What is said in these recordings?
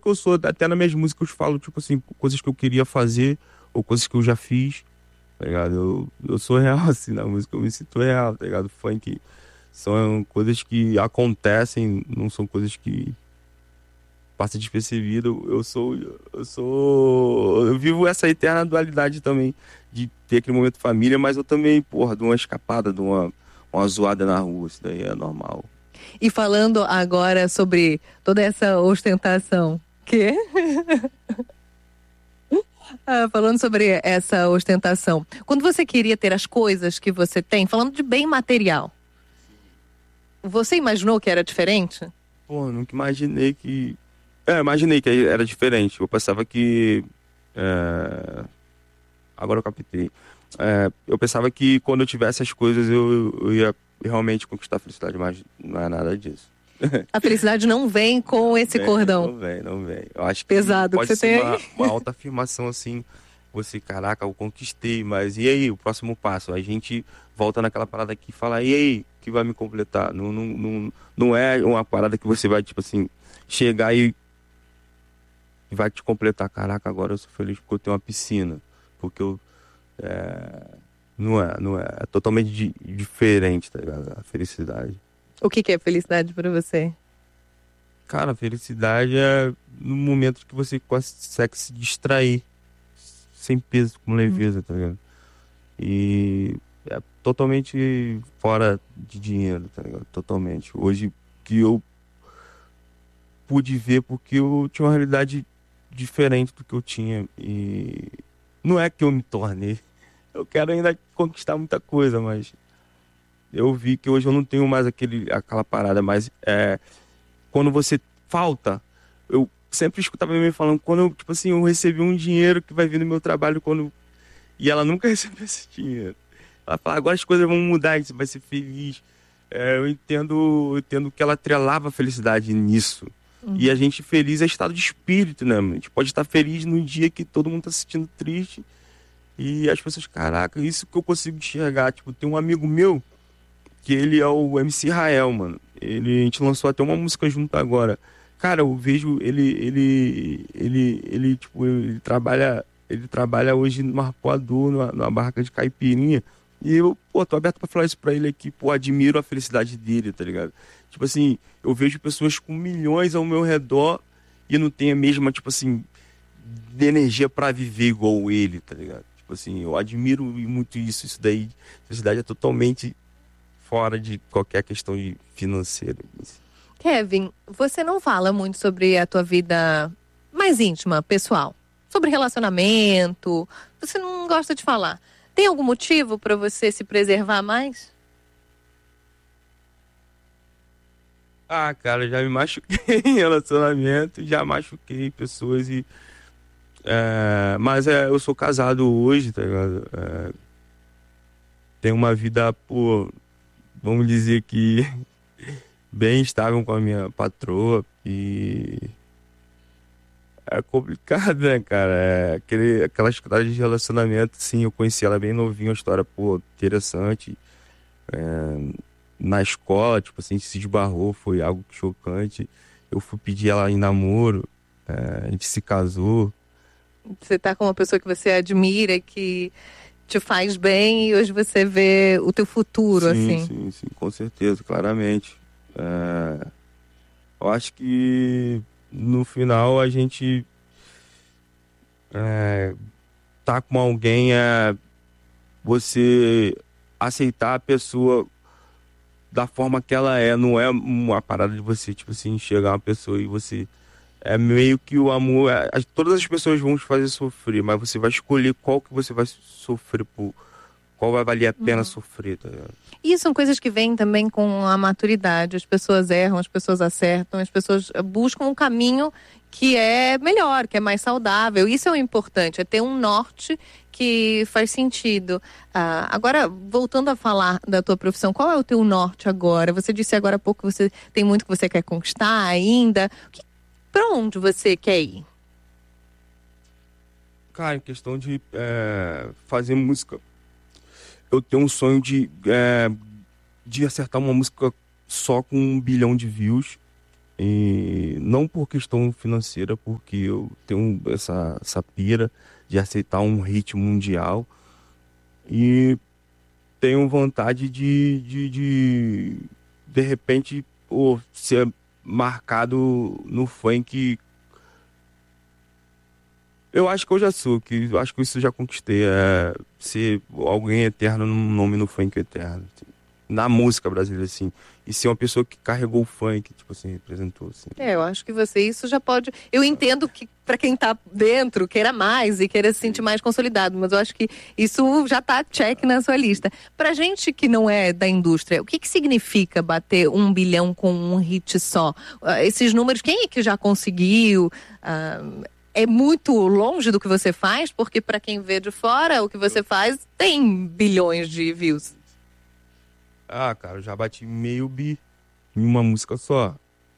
eu sou. Até nas minhas músicas eu falo, tipo assim, coisas que eu queria fazer ou coisas que eu já fiz, tá ligado? Eu sou real, assim, na música eu me sinto real, tá ligado? Funk são coisas que acontecem, não são coisas que passam despercebido. Eu vivo essa eterna dualidade também, de ter aquele momento família, mas eu também, porra, de uma escapada, uma zoada na rua, isso daí é normal. E falando agora sobre toda essa ostentação, que? Falando sobre essa ostentação, quando você queria ter as coisas que você tem, falando de bem material, você imaginou que era diferente? Pô, nunca imaginei que... imaginei que era diferente. Eu pensava que... Agora eu captei. Eu pensava que quando eu tivesse as coisas eu ia realmente conquistar a felicidade, mas não é nada disso. A felicidade não vem com esse cordão. Não vem. Eu acho que pesado pode que você ser tem. uma autoafirmação assim, você, caraca, eu conquistei, mas e aí, o próximo passo? A gente volta naquela parada aqui e fala, e aí, que vai me completar? Não é uma parada que você vai, tipo assim, chegar e vai te completar. Caraca, agora eu sou feliz porque eu tenho uma piscina. Porque eu... Não é. É totalmente diferente, tá ligado? A felicidade. O que é felicidade pra você? Cara, a felicidade é no momento que você consegue se distrair sem peso, com leveza, tá ligado? E é totalmente fora de dinheiro, tá ligado? Totalmente. Hoje que eu pude ver porque eu tinha uma realidade diferente do que eu tinha. E não é que eu me tornei. Eu quero ainda conquistar muita coisa, mas eu vi que hoje eu não tenho mais aquela parada, mas quando você falta, eu sempre escutava minha mãe falando, quando eu, tipo assim, eu recebi um dinheiro que vai vir no meu trabalho, e ela nunca recebeu esse dinheiro. Ela fala, agora as coisas vão mudar, você vai ser feliz. Eu entendo que ela atrelava a felicidade nisso. E a gente feliz é estado de espírito, né, mano? A gente pode estar feliz no dia que todo mundo tá se sentindo triste. E as pessoas, caraca, isso que eu consigo enxergar. Tipo, tem um amigo meu, que ele é o MC Rael, mano. A gente lançou até uma música junto agora. Cara, eu vejo tipo, ele trabalha hoje no arpoador, numa barraca de caipirinha. E eu, pô, tô aberto pra falar isso pra ele aqui, pô, admiro a felicidade dele, tá ligado? Tipo assim, eu vejo pessoas com milhões ao meu redor e não tem a mesma, tipo assim, de energia pra viver igual ele, tá ligado? Tipo assim, eu admiro muito isso daí. Felicidade é totalmente fora de qualquer questão de financeira. Kevin, você não fala muito sobre a tua vida mais íntima, pessoal. Sobre relacionamento. Você não gosta de falar. Tem algum motivo para você se preservar mais? Ah, cara, já me machuquei em relacionamento, já machuquei pessoas mas eu sou casado hoje, tá ligado? Tenho uma vida, pô, vamos dizer que bem estável com a minha patroa e é complicado, né, cara? Aquela história de relacionamento, sim, eu conheci ela bem novinha, uma história, pô, interessante. Na escola, tipo assim, se esbarrou, foi algo chocante. Eu fui pedir ela em namoro, a gente se casou. Você tá com uma pessoa que você admira, que te faz bem e hoje você vê o teu futuro, assim. Sim, com certeza, claramente. Eu acho que no final a gente tá com alguém, você aceitar a pessoa da forma que ela é, não é uma parada de você, tipo assim, chegar uma pessoa e você... É meio que o amor, todas as pessoas vão te fazer sofrer, mas você vai escolher qual que você vai sofrer, qual vai valer a pena sofrer, tá ligado? E são coisas que vêm também com a maturidade. As pessoas erram, as pessoas acertam, as pessoas buscam um caminho que é melhor, que é mais saudável. Isso é o importante, é ter um norte que faz sentido. Agora, voltando a falar da tua profissão, qual é o teu norte agora? Você disse agora há pouco que você tem muito que você quer conquistar ainda. Para onde você quer ir? Cara, em questão de fazer música, eu tenho um sonho de acertar uma música só com 1 bilhão de views E não por questão financeira, porque eu tenho essa pira de aceitar um hit mundial e tenho vontade de repente, pô, ser marcado no funk. Eu acho que eu já sou, que eu acho que isso eu já conquistei, é ser alguém eterno num nome no funk eterno, assim. Na música brasileira, assim. E ser uma pessoa que carregou o funk, tipo assim, representou, assim. Eu acho que isso já pode. Eu entendo que para quem tá dentro, queira mais e queira se sentir mais consolidado, mas eu acho que isso já tá check na sua lista. Pra gente que não é da indústria, o que significa bater 1 bilhão com um hit só? Esses números, quem é que já conseguiu? É muito longe do que você faz, porque para quem vê de fora, o que você faz tem bilhões de views. Ah, cara, eu já bati meio bi em uma música só.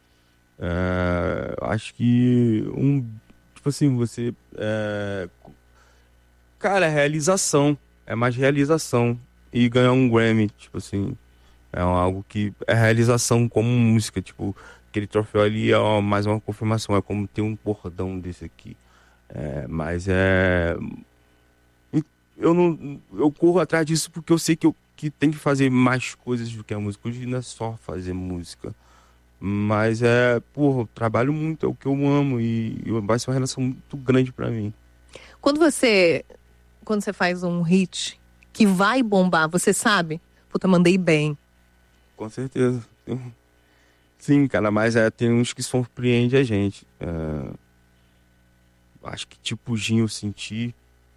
Acho que tipo assim, você, cara, é realização, é mais realização e ganhar um Grammy, tipo assim, é algo que é realização como música, tipo, aquele troféu ali é mais uma confirmação, é como ter um bordão desse aqui. Mas eu não, eu corro atrás disso porque eu sei que tem que fazer mais coisas do que a música. Hoje não é só fazer música. Mas porra, eu trabalho muito, é o que eu amo e vai ser uma relação muito grande pra mim. Quando você faz um hit que vai bombar, você sabe? Puta, mandei bem. Com certeza. Sim, cara, mas tem uns que surpreendem a gente. Acho que tipo Gin eu senti.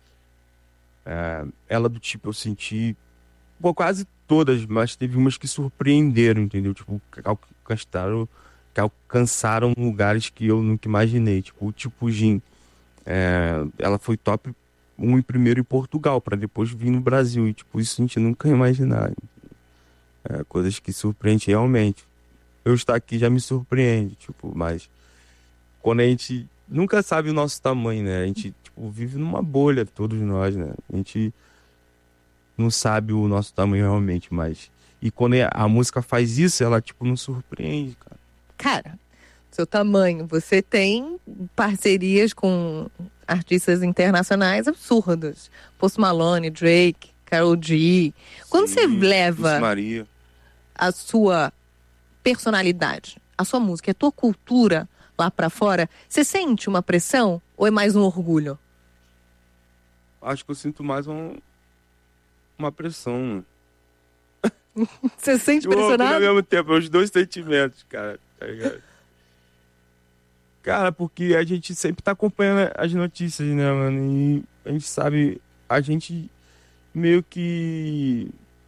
Ela do tipo eu senti. Pô, quase todas, mas teve umas que surpreenderam, entendeu? Tipo, que alcançaram lugares que eu nunca imaginei. Tipo Gin. Ela foi top 1 em primeiro em Portugal, pra depois vir no Brasil. E tipo, isso a gente nunca ia imaginar. Coisas que surpreendem realmente. Eu estar aqui já me surpreende, tipo, mas quando a gente nunca sabe o nosso tamanho, né? A gente, tipo, vive numa bolha, todos nós, né? A gente não sabe o nosso tamanho realmente, mas... E quando a música faz isso, ela, tipo, nos surpreende, cara. Cara, seu tamanho, você tem parcerias com artistas internacionais absurdas. Post Malone, Drake, Karol G. Quando você leva Maria. a sua personalidade, a sua música, a tua cultura lá pra fora, você sente uma pressão ou é mais um orgulho? Acho que eu sinto mais uma pressão. Você se sente E o orgulho pressionado? ao mesmo tempo, é os dois sentimentos, cara, tá ligado? Cara, porque a gente sempre tá acompanhando as notícias, né, mano? E a gente sabe, a gente meio que...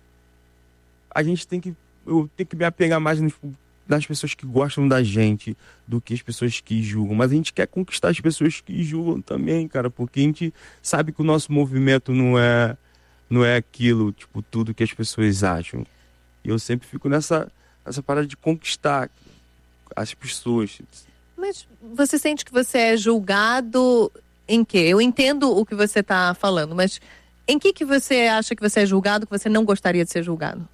Eu tenho que me apegar mais nas pessoas que gostam da gente do que as pessoas que julgam. Mas a gente quer conquistar as pessoas que julgam também, cara, porque a gente sabe que o nosso movimento não é aquilo, tipo, tudo que as pessoas acham. E eu sempre fico nessa parada de conquistar as pessoas. Mas você sente que você é julgado em quê? Eu entendo o que você tá falando, mas em que você acha que você é julgado que você não gostaria de ser julgado?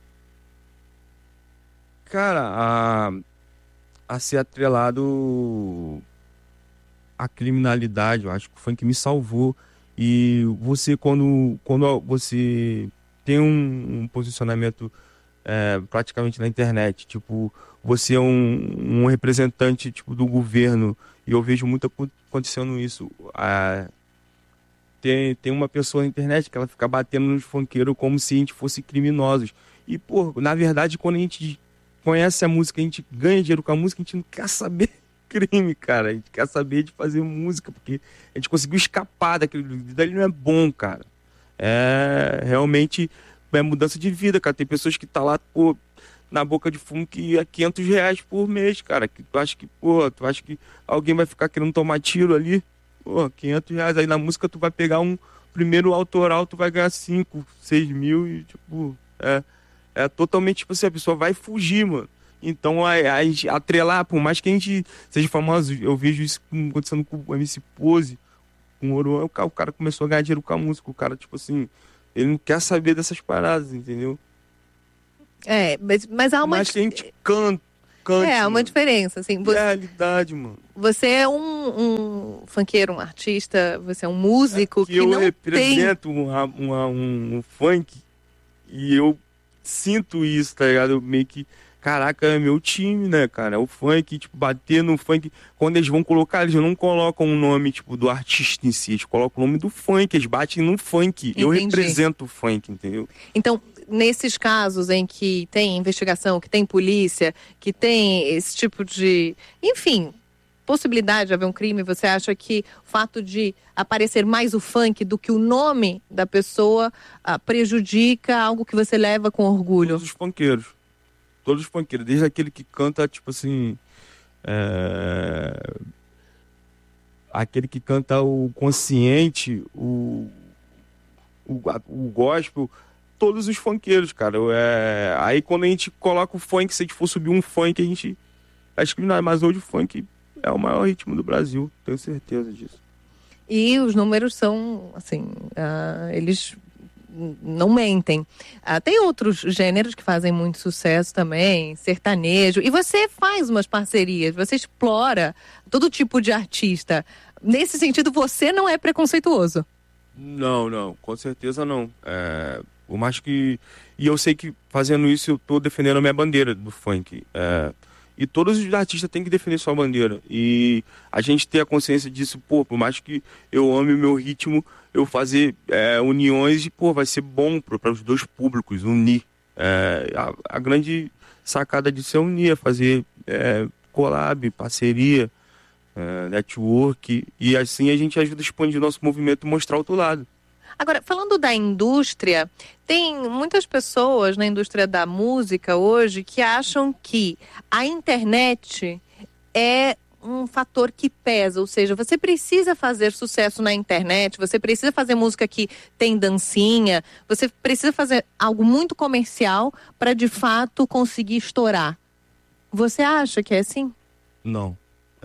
Cara, a ser atrelado à criminalidade, eu acho que foi o que me salvou. E você, quando você tem um posicionamento praticamente na internet, tipo, você é um representante tipo, do governo, e eu vejo muito acontecendo isso. Tem uma pessoa na internet que ela fica batendo nos funkeiros como se a gente fosse criminosos. E, pô, na verdade, quando a gente conhece a música, a gente ganha dinheiro com a música, a gente não quer saber crime, cara. A gente quer saber de fazer música, porque a gente conseguiu escapar daquilo. Dali não é bom, cara. Realmente mudança de vida, cara. Tem pessoas que tá lá, pô, na boca de fumo que é R$ 500 por mês, cara. Que tu acha que alguém vai ficar querendo tomar tiro ali? Pô, R$ 500. Aí na música tu vai pegar um primeiro autoral, tu vai ganhar 5, 6 mil e, tipo, é totalmente, tipo assim, a pessoa vai fugir, mano. Então, a gente atrelar, por mais que a gente seja famoso, eu vejo isso acontecendo com o MC Pose, com o Ouro, o cara começou a ganhar dinheiro com a música, o cara, tipo assim, ele não quer saber dessas paradas, entendeu? Mas há uma... Mas que a gente cante. É, uma mano. diferença, assim. É a realidade, mano. Você é um funkeiro, um artista, você é um músico Que que eu não tem... represento um funk e eu sinto isso, tá ligado? Eu meio que, caraca, é meu time, né, cara? O funk, tipo, bater no funk. Quando eles vão colocar, eles não colocam o nome, tipo, do artista em si, eles colocam o nome do funk, eles batem no funk. Eu Entendi. represento o funk, entendeu? Então, nesses casos em que tem investigação, que tem polícia, que tem esse tipo de... Enfim, possibilidade de haver um crime, você acha que o fato de aparecer mais o funk do que o nome da pessoa prejudica algo que você leva com orgulho? Todos os funkeiros. Todos os funkeiros. Desde aquele que canta, tipo assim... Aquele que canta o consciente, o gospel, todos os funkeiros, cara. Aí quando a gente coloca o funk, se a gente for subir um funk, a gente vai discriminar. Mas hoje o funk é o maior ritmo do Brasil, tenho certeza disso. E os números são, assim, eles não mentem. Tem outros gêneros que fazem muito sucesso também, sertanejo. E você faz umas parcerias, você explora todo tipo de artista. Nesse sentido, você não é preconceituoso. Não, com certeza não. Por mais que... E eu sei que fazendo isso eu tô defendendo a minha bandeira do funk. E todos os artistas têm que defender sua bandeira. E a gente ter a consciência disso, pô, por mais que eu ame o meu ritmo, eu fazer uniões e, pô, vai ser bom para os dois públicos, unir. A grande sacada disso é unir, é fazer collab, parceria, network. E assim a gente ajuda a expandir o nosso movimento e mostrar outro lado. Agora, falando da indústria, tem muitas pessoas na indústria da música hoje que acham que a internet é um fator que pesa, ou seja, você precisa fazer sucesso na internet, você precisa fazer música que tem dancinha, você precisa fazer algo muito comercial para de fato conseguir estourar. Você acha que é assim? Não.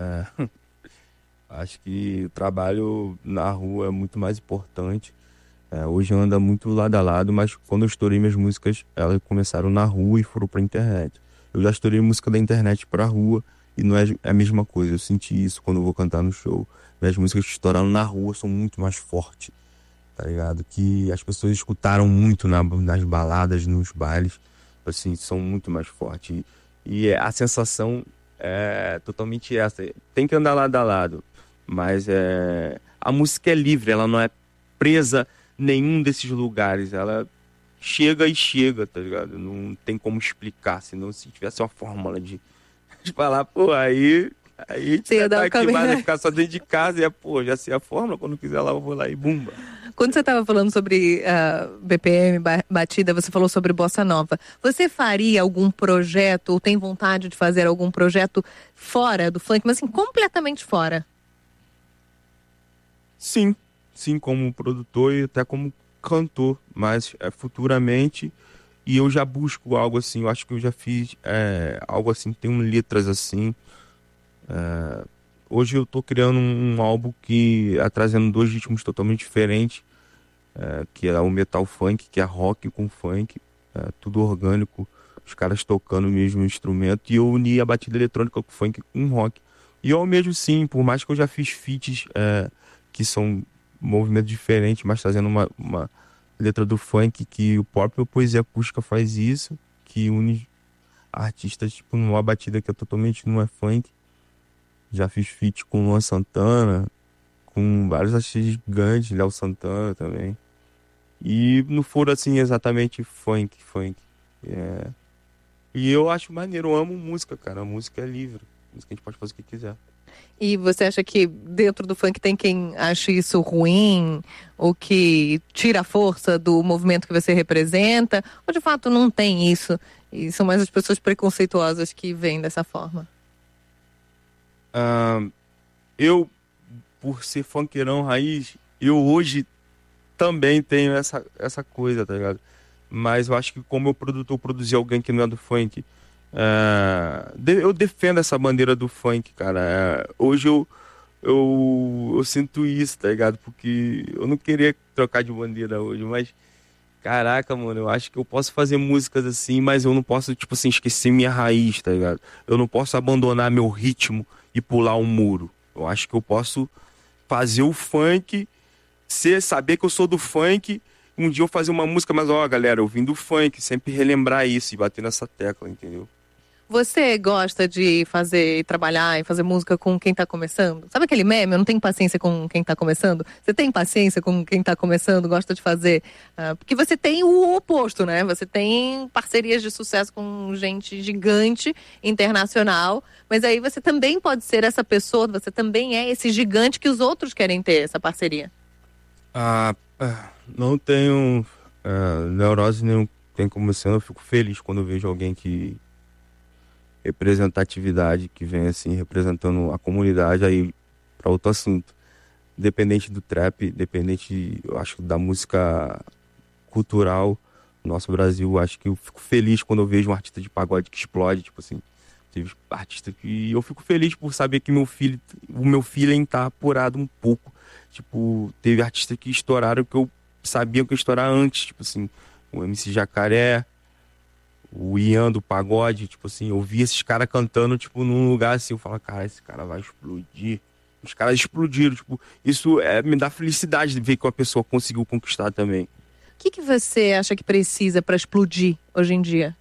Acho que o trabalho na rua é muito mais importante. Hoje anda muito lado a lado, mas quando eu estourei minhas músicas, elas começaram na rua e foram pra internet. Eu já estourei música da internet pra rua e não é a mesma coisa. Eu senti isso quando eu vou cantar no show. Minhas músicas que estouraram na rua são muito mais fortes, tá ligado? Que as pessoas escutaram muito nas baladas, nos bailes, assim, são muito mais fortes. E a sensação é totalmente essa. Tem que andar lado a lado, mas a música é livre, ela não é presa nenhum desses lugares, ela chega e chega, tá ligado? Não tem como explicar, senão se tivesse uma fórmula de falar, pô, aí a gente ia dar aqui, vai ficar só dentro de casa e, já sei a fórmula, quando quiser lá eu vou lá e bumba. Quando você estava falando sobre BPM, batida, você falou sobre Bossa Nova. Você faria algum projeto, ou tem vontade de fazer algum projeto fora do funk, mas assim, completamente fora? Sim, como produtor e até como cantor, mas futuramente, e eu já busco algo assim, eu acho que eu já fiz algo assim, tem letras assim. Hoje eu tô criando um álbum que trazendo dois ritmos totalmente diferentes, que é o metal funk, que é rock com funk, tudo orgânico, os caras tocando o mesmo instrumento, e eu uni a batida eletrônica com funk com rock. E eu mesmo sim, por mais que eu já fiz feats que são movimentos diferentes, mas trazendo uma letra do funk, que o próprio Poesia Acústica faz isso, que une artistas tipo numa batida que é totalmente não é funk. Já fiz feat com Luan Santana, com vários artistas gigantes, Léo Santana também. E não foram assim exatamente funk. E eu acho maneiro, eu amo música, cara. A música é livre. A música a gente pode fazer o que quiser. E você acha que dentro do funk tem quem ache isso ruim, ou que tira a força do movimento que você representa, ou de fato não tem isso, e são mais as pessoas preconceituosas que veem dessa forma? Eu, por ser funkeirão raiz, eu hoje também tenho essa coisa, tá ligado? Mas eu acho que como eu produzi alguém que não é do funk, eu defendo essa bandeira do funk, cara. Hoje eu sinto isso, tá ligado? Porque eu não queria trocar de bandeira hoje, mas Caraca, mano, eu acho que eu posso fazer músicas assim, mas eu não posso, tipo assim, esquecer minha raiz, tá ligado? Eu não posso abandonar meu ritmo e pular um muro. Eu acho que eu posso fazer o funk, saber que eu sou do funk, um dia eu fazer uma música, mas ó, galera, eu vim do funk, sempre relembrar isso e bater nessa tecla, entendeu? Você gosta de fazer, trabalhar e fazer música com quem tá começando? Sabe aquele meme? Eu não tenho paciência com quem tá começando. Você tem paciência com quem tá começando? Gosta de fazer? Porque você tem o oposto, né? Você tem parcerias de sucesso com gente gigante, internacional. Mas aí você também pode ser essa pessoa, você também é esse gigante que os outros querem ter, essa parceria. Não tenho neurose nenhum. Tem começando, eu fico feliz quando eu vejo alguém que representatividade, que vem assim representando a comunidade aí para outro assunto. Independente do trap, independente, eu acho, da música cultural no nosso Brasil, eu acho que eu fico feliz quando eu vejo um artista de pagode que explode, tipo assim, teve artista que eu fico feliz por saber que o meu feeling tá apurado um pouco. Tipo, teve artistas que estouraram que eu sabia que ia estourar antes, tipo assim, o MC Jacaré, o Ian do pagode, tipo assim, eu vi esses caras cantando, tipo, num lugar assim, eu falo, cara, esse cara vai explodir. Os caras explodiram, tipo, isso me dá felicidade de ver que uma pessoa conseguiu conquistar também. O que você acha que precisa para explodir hoje em dia?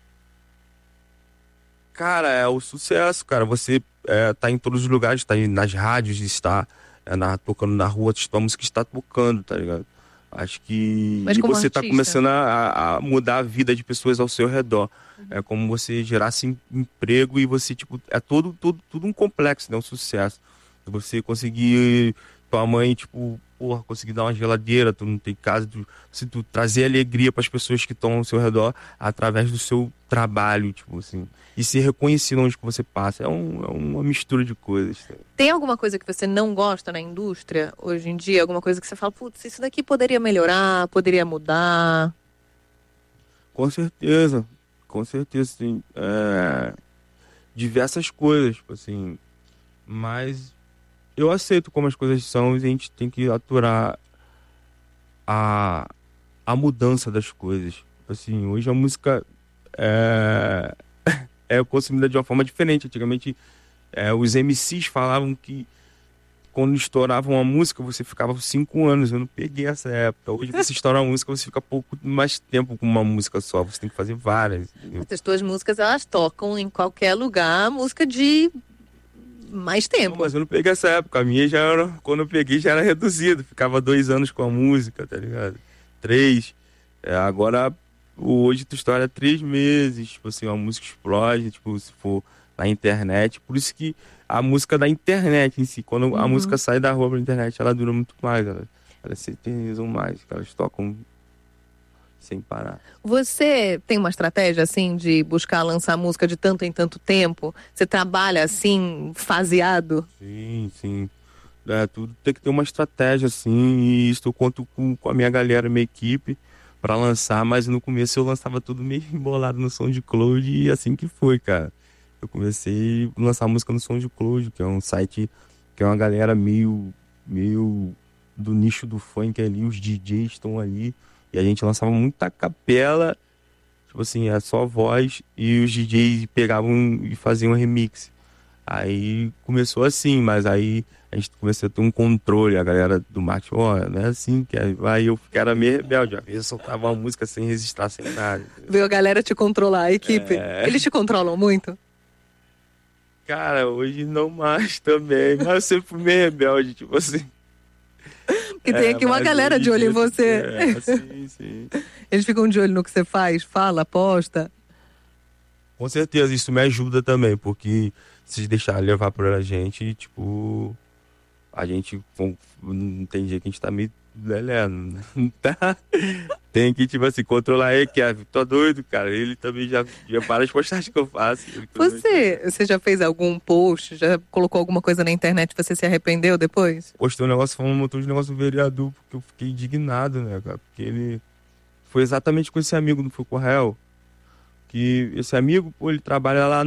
Cara, é o sucesso, cara. Você tá em todos os lugares, tá aí nas rádios, está tocando na rua, a música está tocando, tá ligado? Acho que Mas e como você tá artista? começando a mudar a vida de pessoas ao seu redor. É como você gerasse emprego e você, tipo, é tudo um complexo, né? Um sucesso. Você conseguir, tua mãe, tipo, porra, conseguir dar uma geladeira, tu não tem casa, tu trazer alegria para as pessoas que estão ao seu redor através do seu trabalho, tipo assim. E ser reconhecido onde que você passa. É uma mistura de coisas. Tem alguma coisa que você não gosta na indústria hoje em dia? Alguma coisa que você fala, putz, isso daqui poderia melhorar, poderia mudar? Com certeza. Com certeza, sim. Diversas coisas, tipo assim. Mas eu aceito como as coisas são e a gente tem que aturar a, a mudança das coisas. Tipo assim, hoje a música é, é consumida de uma forma diferente. Antigamente, os MCs falavam que quando estourava uma música, você ficava 5 anos. Eu não peguei essa época. Hoje você estoura uma música, você fica pouco mais tempo com uma música só. Você tem que fazer várias. Entendeu? As tuas músicas, elas tocam em qualquer lugar, música de mais tempo. Não, mas eu não peguei essa época. A minha já era, quando eu peguei, já era reduzido. Ficava 2 anos com a música, tá ligado? 3. Agora, hoje tu estoura 3 meses. Tipo assim, uma música explode, tipo, se for na internet. Por isso que a música da internet em si, quando a música sai da rua pra internet, ela dura muito mais. Elas se eternizam mais, elas tocam sem parar. Você tem uma estratégia, assim, de buscar lançar música de tanto em tanto tempo? Você trabalha, assim, faseado? Sim, sim. Tudo tem que ter uma estratégia, assim, e isso eu conto com a minha galera, minha equipe, pra lançar, mas no começo eu lançava tudo meio embolado no SoundCloud e assim que foi, cara. Eu comecei a lançar música no SoundCloud, que é um site que é uma galera meio do nicho do funk ali, os DJs estão ali, e a gente lançava muita capela, tipo assim, é só voz, e os DJs pegavam e faziam remix. Aí começou assim, mas aí a gente começou a ter um controle, a galera do marketing, ó, não é assim que é. Aí eu era meio rebelde, às vezes eu soltava uma música sem registrar, sem nada. Viu a galera te controlar, a equipe? Eles te controlam muito? Cara, hoje não mais também, mas eu sempre fui meio rebelde, tipo assim. Porque tem aqui uma galera de olho em você. Sim. Eles ficam de olho no que você faz, fala, posta. Com certeza, isso me ajuda também, porque se deixar levar por a gente, tipo, a gente não tem dia que a gente tá meio lelé, né? Tá? Tem que, tipo assim, controlar ele, que tô doido, cara. Ele também já para as postagens que eu faço. Você já fez algum post, já colocou alguma coisa na internet e você se arrependeu depois? Postei um negócio falando um montão de negócio do vereador, porque eu fiquei indignado, né, cara? Porque ele foi exatamente com esse amigo do Fucorrel, que esse amigo, pô, ele trabalha lá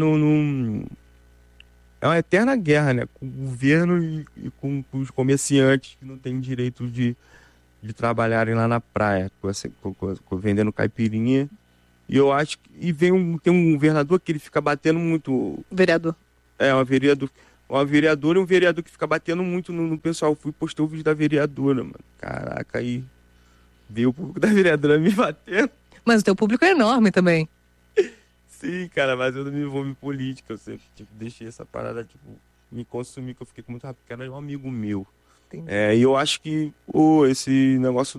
é uma eterna guerra, né? Com o governo e com os comerciantes que não têm direito de trabalharem lá na praia, vendendo caipirinha. E eu acho que. E tem um vereador que ele fica batendo muito. Vereador. Um vereador. Uma vereadora e um vereador que fica batendo muito no pessoal. Fui postei o vídeo da vereadora, mano. Caraca, aí veio o público da vereadora me batendo. Mas o teu público é enorme também. Sim, cara, mas eu não me envolvo em política. Eu sempre, deixei essa parada, me consumir, que eu fiquei com muito rápido, porque era um amigo meu. E eu acho que esse negócio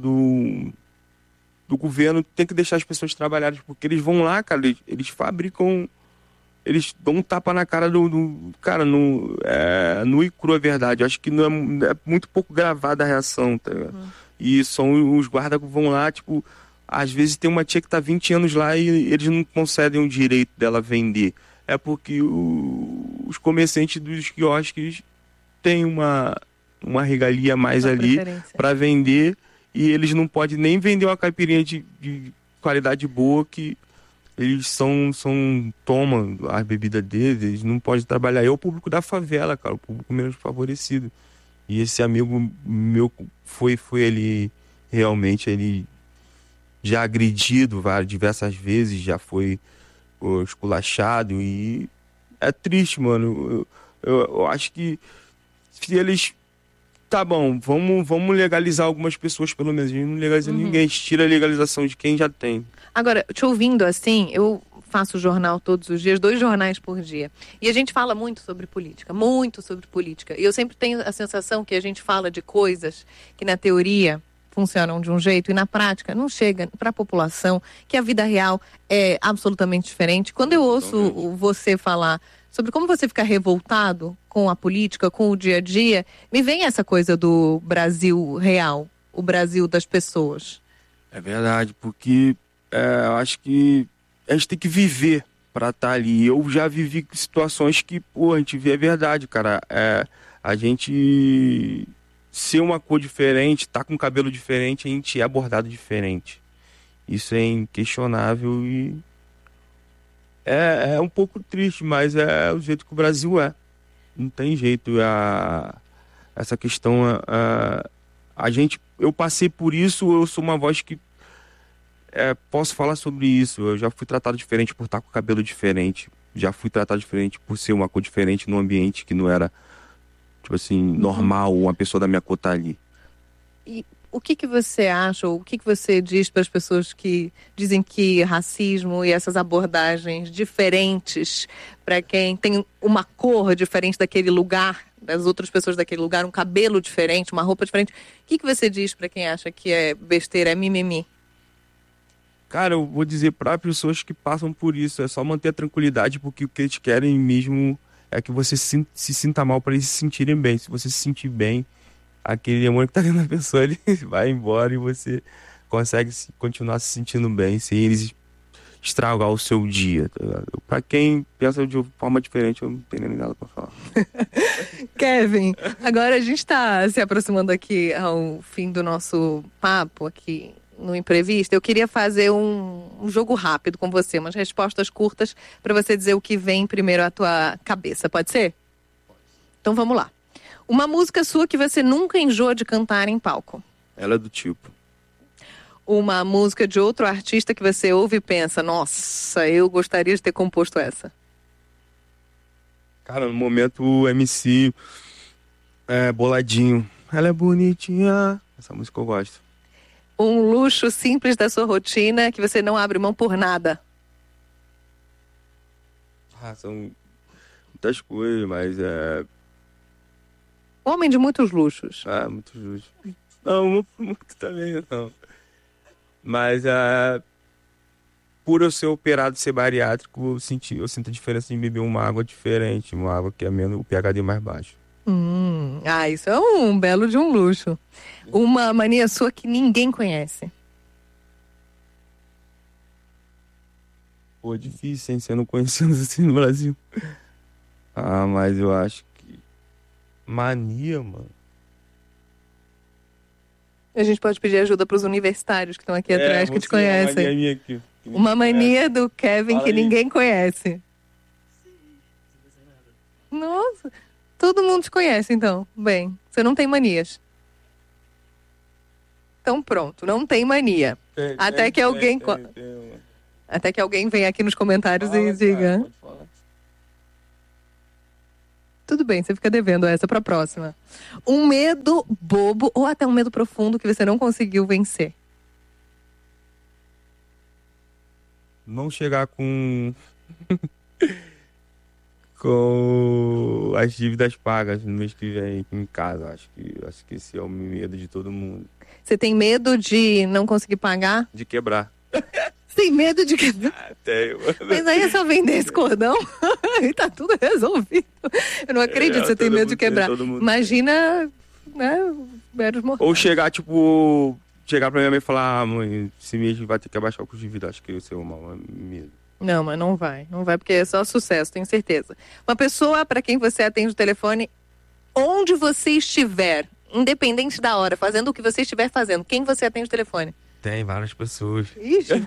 do governo tem que deixar as pessoas trabalharem, porque eles vão lá, cara, eles fabricam, eles dão um tapa na cara do cara, no e cru, é verdade. Eu acho que não é muito pouco gravada a reação, tá ligado? E são os guardas que vão lá, às vezes tem uma tia que tá 20 anos lá e eles não concedem o direito dela vender. É porque os comerciantes dos quiosques têm uma regalia a mais ali para vender, e eles não podem nem vender uma caipirinha de qualidade boa, que eles tomam a bebida deles, eles não podem trabalhar. É o público da favela, cara, o público menos favorecido. E esse amigo meu foi ele realmente, ele já agredido diversas vezes, já foi esculachado, e é triste, mano. Eu acho que se eles... Tá bom, vamos legalizar algumas pessoas, pelo menos. A gente não legaliza ninguém, a gente tira a legalização de quem já tem. Agora, te ouvindo assim, eu faço jornal todos os dias, 2 jornais por dia. E a gente fala muito sobre política, muito sobre política. E eu sempre tenho a sensação que a gente fala de coisas que na teoria funcionam de um jeito e na prática não chega para a população, que a vida real é absolutamente diferente. Quando eu ouço você falar sobre como você fica revoltado com a política, com o dia a dia, me vem essa coisa do Brasil real, o Brasil das pessoas. É verdade, porque eu acho que a gente tem que viver para estar ali. Eu já vivi situações que, a gente vê a verdade, cara. A gente ser uma cor diferente, tá com cabelo diferente, a gente é abordado diferente. Isso é inquestionável e é um pouco triste, mas é o jeito que o Brasil é. Não tem jeito. Essa questão, eu passei por isso, eu sou uma voz que posso falar sobre isso. Eu já fui tratado diferente por estar com cabelo diferente. Já fui tratado diferente por ser uma cor diferente num ambiente que não era, normal, uma pessoa da minha cor tá ali. E o que você acha, ou o que você diz para as pessoas que dizem que racismo e essas abordagens diferentes para quem tem uma cor diferente daquele lugar, das outras pessoas daquele lugar, um cabelo diferente, uma roupa diferente, o que você diz para quem acha que é besteira, é mimimi? Cara, eu vou dizer para pessoas que passam por isso, é só manter a tranquilidade, porque o que eles querem mesmo é que você se sinta mal para eles se sentirem bem. Se você se sentir bem, aquele demônio que tá dentro da pessoa, ele vai embora e você consegue continuar se sentindo bem sem eles estragar o seu dia, tá ligado? Pra quem pensa de forma diferente, eu não tenho nem nada pra falar. Kevin, agora a gente tá se aproximando aqui ao fim do nosso papo aqui no Imprevisto. Eu queria fazer um jogo rápido com você, umas respostas curtas para você dizer o que vem primeiro à tua cabeça, pode ser? Então vamos lá. Uma música sua que você nunca enjoa de cantar em palco. Ela é do tipo. Uma música de outro artista que você ouve e pensa, nossa, eu gostaria de ter composto essa. Cara, no momento o MC Boladinho. Ela é bonitinha. Essa música eu gosto. Um luxo simples da sua rotina que você não abre mão por nada. São muitas coisas, mas Homem de muitos luxos. Muitos luxos. Não, muito também, não. Mas por eu ser operado, ser bariátrico, eu sinto a diferença em beber uma água diferente, uma água que é menos o pH mais baixo. Isso é um belo de um luxo. Uma mania sua que ninguém conhece. Pô, difícil, hein? Você não conhecendo assim no Brasil. Mas eu acho que... Mania, mano. A gente pode pedir ajuda para os universitários que estão aqui atrás, que te conhecem. Uma mania minha aqui. Uma mania do Kevin que ninguém conhece. Nossa, todo mundo te conhece, então. Bem, você não tem manias. Então pronto, não tem mania. Até que alguém venha aqui nos comentários e diga. Pode falar. Tudo bem, você fica devendo essa pra próxima. Um medo bobo ou até um medo profundo que você não conseguiu vencer. Não chegar com com as dívidas pagas no mês que vem aqui em casa. Acho que esse é o medo de todo mundo. Você tem medo de não conseguir pagar? De quebrar. Tem medo de quebrar? Tenho. Mas aí é só vender esse cordão e tá tudo resolvido. Eu não acredito que você tem medo de quebrar. Imagina, né, meros mortais. Ou chegar pra minha mãe e falar, mãe, esse mês vai ter que abaixar o custo de vida. Acho que esse é o maior medo. Não, mas não vai, porque é só sucesso, tenho certeza. Uma pessoa para quem você atende o telefone, onde você estiver, independente da hora, fazendo o que você estiver fazendo, quem você atende o telefone? Tem várias pessoas. Ixi.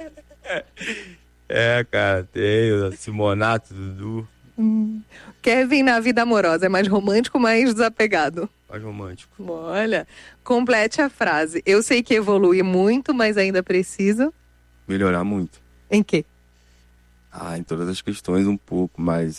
Cara, tem o Simonato, Dudu. Kevin na vida amorosa, é mais romântico ou mais desapegado? Mais romântico. Olha, complete a frase. Eu sei que evolui muito, mas ainda preciso... Melhorar muito. Em quê? Em todas as questões um pouco, mas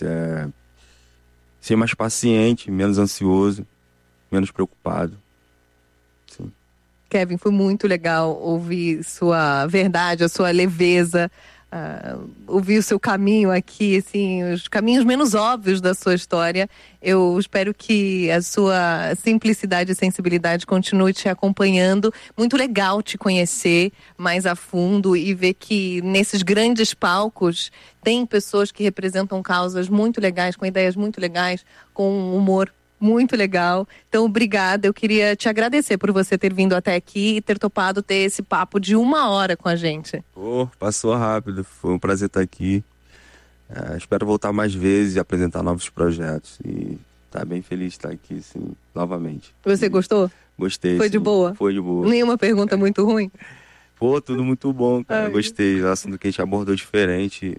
ser mais paciente, menos ansioso, menos preocupado. Sim. Kevin, foi muito legal ouvir sua verdade, a sua leveza, ouvir o seu caminho aqui, assim, os caminhos menos óbvios da sua história. Eu espero que a sua simplicidade e sensibilidade continue te acompanhando. Muito legal te conhecer mais a fundo e ver que nesses grandes palcos tem pessoas que representam causas muito legais, com ideias muito legais, com um humor muito legal. Então, obrigada. Eu queria te agradecer por você ter vindo até aqui e ter topado ter esse papo de 1 hora com a gente. Passou rápido. Foi um prazer estar aqui. Espero voltar mais vezes e apresentar novos projetos. E tá bem feliz de estar aqui, sim, novamente. Você gostou? Gostei. Foi sim. de boa? Foi de boa. Nenhuma pergunta muito ruim? Tudo muito bom, cara. Gostei. O assunto que a gente abordou diferente,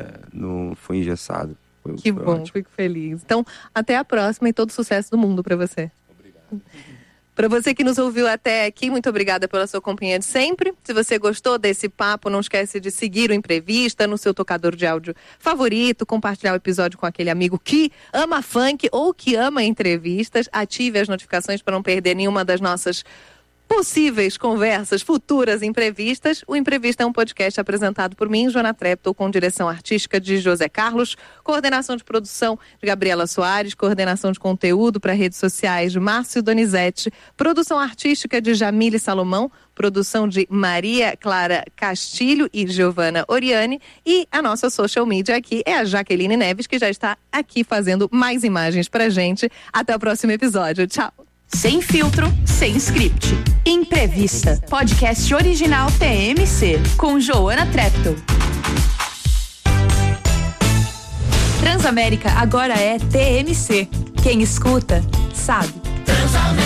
não foi engessado. Que bom, ótimo. Fico feliz. Então, até a próxima e todo sucesso do mundo para você. Obrigado. Para você que nos ouviu até aqui, muito obrigada pela sua companhia de sempre. Se você gostou desse papo, não esquece de seguir o Imprevista no seu tocador de áudio favorito, compartilhar o episódio com aquele amigo que ama funk ou que ama entrevistas. Ative as notificações para não perder nenhuma das nossas possíveis conversas futuras imprevistas. O Imprevista é um podcast apresentado por mim, Joana Treptow, com direção artística de José Carlos, coordenação de produção de Gabriela Soares, coordenação de conteúdo para redes sociais de Márcio Donizete, produção artística de Jamile Salomão, produção de Maria Clara Castilho e Giovana Oriani, e a nossa social media aqui é a Jaqueline Neves, que já está aqui fazendo mais imagens pra gente. Até o próximo episódio. Tchau! Sem filtro, sem script. Imprevista, podcast original TMC, com Joana Treptow. Transamérica agora é TMC. Quem escuta, sabe.